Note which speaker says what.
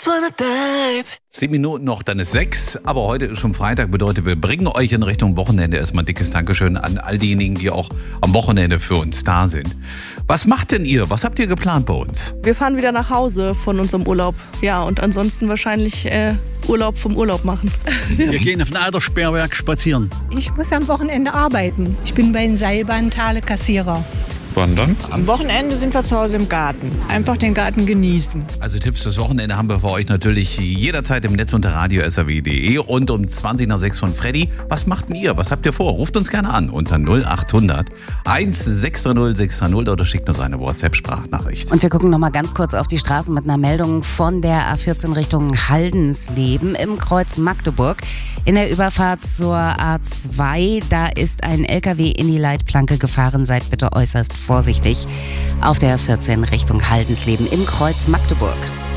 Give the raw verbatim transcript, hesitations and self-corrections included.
Speaker 1: Zehn Minuten noch, dann ist sechs. Aber heute ist schon Freitag, bedeutet, wir bringen euch in Richtung Wochenende. Erstmal ein dickes Dankeschön an all diejenigen, die auch am Wochenende für uns da sind. Was macht denn ihr? Was habt ihr geplant bei uns?
Speaker 2: Wir fahren wieder nach Hause von unserem Urlaub. Ja, und ansonsten wahrscheinlich äh, Urlaub vom Urlaub machen.
Speaker 3: Wir gehen auf ein Eidersperrwerk spazieren.
Speaker 4: Ich muss am Wochenende arbeiten. Ich bin bei den Seilbahntale Kassierer.
Speaker 5: Wandern?
Speaker 6: Am Wochenende sind wir zu Hause im Garten. Einfach den Garten genießen.
Speaker 1: Also Tipps fürs Wochenende haben wir für euch natürlich jederzeit im Netz unter radio punkt s r w punkt d e und um zwanzig nach sechs von Freddy. Was macht denn ihr? Was habt ihr vor? Ruft uns gerne an unter null acht hundert sechshundert sechshundert oder schickt uns eine WhatsApp-Sprachnachricht.
Speaker 7: Und wir gucken noch mal ganz kurz auf die Straßen mit einer Meldung von der A vierzehn Richtung Haldensleben im Kreuz Magdeburg. In der Überfahrt zur A zwei, da ist ein L K W in die Leitplanke gefahren. Seid bitte äußerst vorsichtig auf der A vierzehn Richtung Haldensleben im Kreuz Magdeburg.